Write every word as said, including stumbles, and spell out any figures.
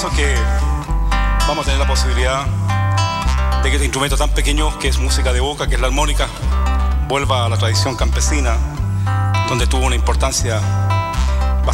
que vamos a tener la posibilidad de que este instrumento tan pequeño que es música de boca, que es la armónica, vuelva a la tradición campesina, donde tuvo una importancia